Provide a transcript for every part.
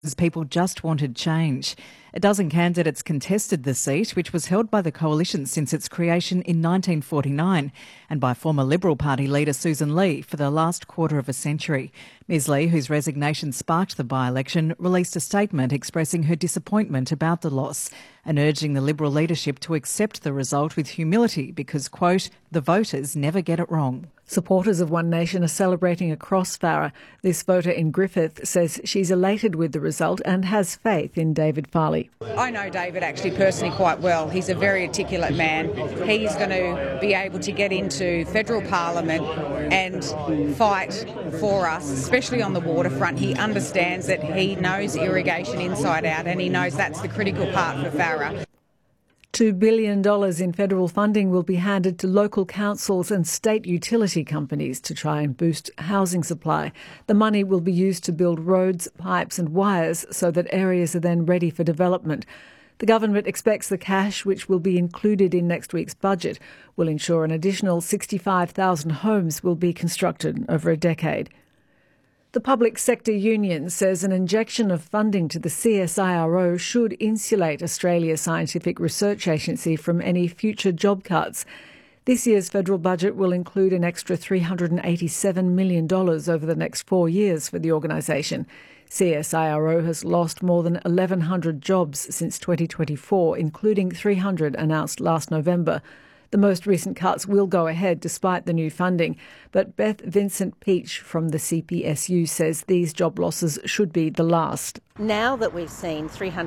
People just wanted change. A dozen candidates contested the seat, which was held by the coalition since its creation in 1949 and by former Liberal Party leader Susan Lee for the last quarter of a century. Ms Lee, whose resignation sparked the by-election, released a statement expressing her disappointment about the loss and urging the Liberal leadership to accept the result with humility because, quote, the voters never get it wrong. Supporters of One Nation are celebrating across Farrer. This voter in Griffith says she's elated with the result and has faith in David Farley. I know David actually personally quite well. He's a very articulate man. He's going to be able to get into federal parliament and fight for us, especially on the waterfront. He understands that he knows irrigation inside out and he knows that's the critical part for Farrer. $2 billion in federal funding will be handed to local councils and state utility companies to try and boost housing supply. The money will be used to build roads, pipes and wires so that areas are then ready for development. The government expects the cash, which will be included in next week's budget, will ensure an additional 65,000 homes will be constructed over a decade. The public sector union says an injection of funding to the CSIRO should insulate Australia's scientific research agency from any future job cuts. This year's federal budget will include an extra $387 million over the next 4 years for the organisation. CSIRO has lost more than 1,100 jobs since 2024, including 300 announced last November. The most recent cuts will go ahead despite the new funding, but Beth Vincent-Peach from the CPSU says these job losses should be the last. Now that we've seen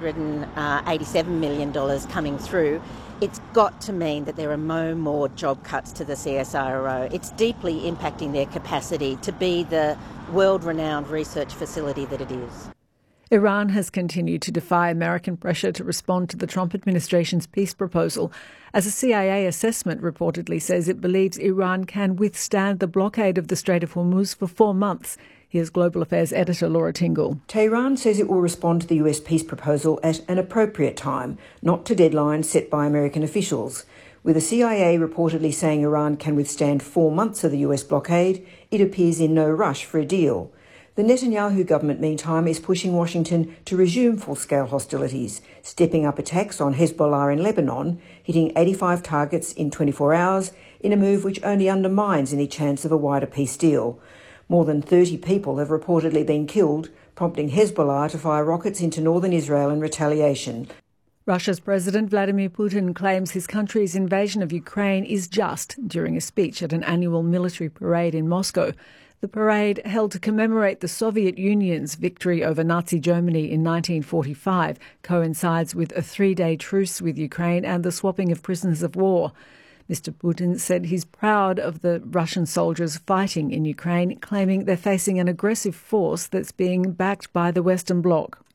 $387 million coming through, it's got to mean that there are no more job cuts to the CSIRO. It's deeply impacting their capacity to be the world-renowned research facility that it is. Iran has continued to defy American pressure to respond to the Trump administration's peace proposal, as a CIA assessment reportedly says it believes Iran can withstand the blockade of the Strait of Hormuz for 4 months. Here's Global Affairs editor Laura Tingle. Tehran says it will respond to the US peace proposal at an appropriate time, not to deadlines set by American officials. With the CIA reportedly saying Iran can withstand 4 months of the US blockade, it appears in no rush for a deal. The Netanyahu government, meantime, is pushing Washington to resume full-scale hostilities, stepping up attacks on Hezbollah in Lebanon, hitting 85 targets in 24 hours, in a move which only undermines any chance of a wider peace deal. More than 30 people have reportedly been killed, prompting Hezbollah to fire rockets into northern Israel in retaliation. Russia's President Vladimir Putin claims his country's invasion of Ukraine is just during a speech at an annual military parade in Moscow. The parade, held to commemorate the Soviet Union's victory over Nazi Germany in 1945, coincides with a 3-day truce with Ukraine and the swapping of prisoners of war. Mr. Putin said he's proud of the Russian soldiers fighting in Ukraine, claiming they're facing an aggressive force that's being backed by the Western Bloc.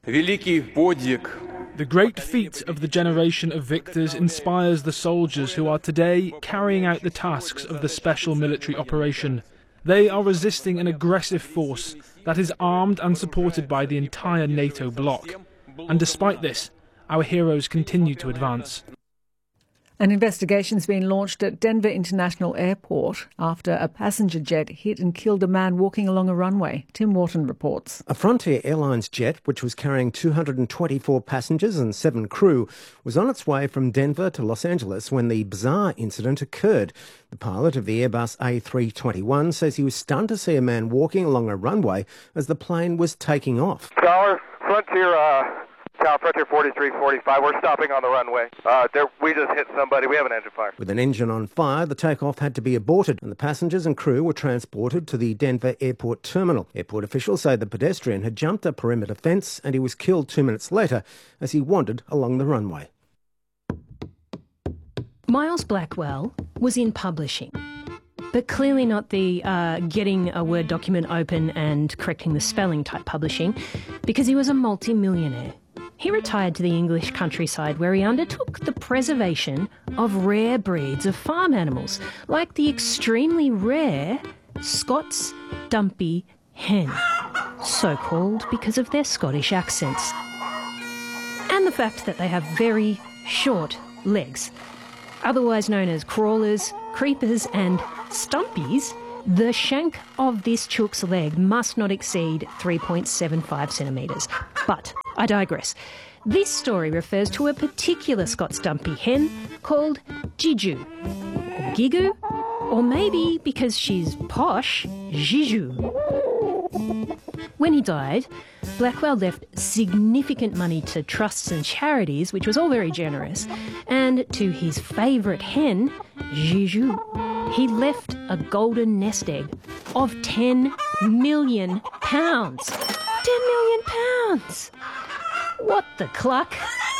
The great feat of the generation of victors inspires the soldiers who are today carrying out the tasks of the special military operation. They are resisting an aggressive force that is armed and supported by the entire NATO bloc. And despite this, our heroes continue to advance. An investigation's been launched at Denver International Airport after a passenger jet hit and killed a man walking along a runway. Tim Wharton reports. A Frontier Airlines jet, which was carrying 224 passengers and 7 crew, was on its way from Denver to Los Angeles when the bizarre incident occurred. The pilot of the Airbus A321 says he was stunned to see a man walking along a runway as the plane was taking off. Tower, Frontier 4345, we're stopping on the runway. We just hit somebody. We have an engine fire. With an engine on fire, the takeoff had to be aborted and the passengers and crew were transported to the Denver Airport terminal. Airport officials say the pedestrian had jumped a perimeter fence and he was killed 2 minutes later as he wandered along the runway. Miles Blackwell was in publishing, but clearly not the getting a Word document open and correcting the spelling type publishing, because he was a multi-millionaire. He retired to the English countryside where he undertook the preservation of rare breeds of farm animals, like the extremely rare Scots Dumpy hen, so called because of their Scottish accents, and the fact that they have very short legs. Otherwise known as crawlers, creepers and stumpies, The shank of this chook's leg must not exceed 3.75 centimetres. But I digress. This story refers to a particular Scots dumpy hen called Jiju, or Gigu, or maybe because she's posh, Jiju. When he died, Blackwell left significant money to trusts and charities, which was all very generous, and to his favourite hen, Jiju, he left a golden nest egg of £10 million. £10 million! What the cluck?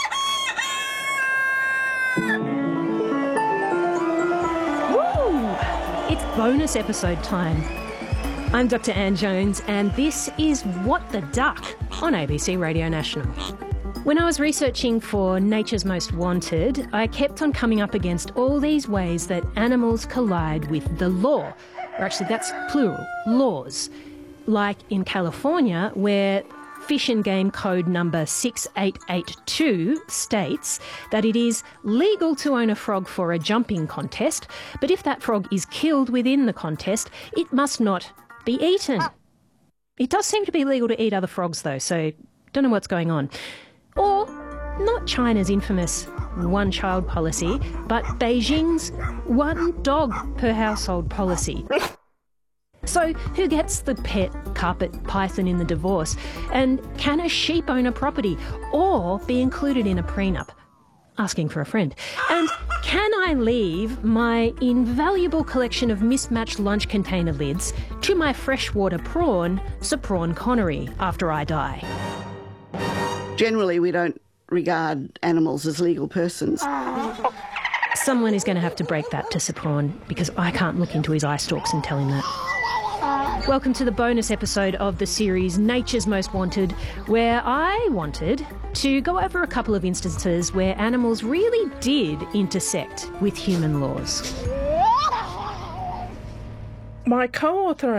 Woo! It's bonus episode time. I'm Dr. Anne Jones, and this is What the Duck on ABC Radio National. When I was researching for Nature's Most Wanted, I kept on coming up against all these ways that animals collide with the law. Or actually, that's plural, laws. Like in California, where Fish and Game Code number 6882 states that it is legal to own a frog for a jumping contest, but if that frog is killed within the contest, it must not be eaten. It does seem to be legal to eat other frogs, though, so don't know what's going on. Or not China's infamous one-child policy, but Beijing's one dog per household policy. So who gets the pet carpet python in the divorce? And can a sheep own a property or be included in a prenup? Asking for a friend. And can I leave my invaluable collection of mismatched lunch container lids to my freshwater prawn, Sir Prawn Connery, after I die? Generally, we don't regard animals as legal persons. Someone is going to have to break that to Sir Prawn, because I can't look into his eye stalks and tell him that. Welcome to the bonus episode of the series Nature's Most Wanted, where I wanted to go over a couple of instances where animals really did intersect with human laws. My co-author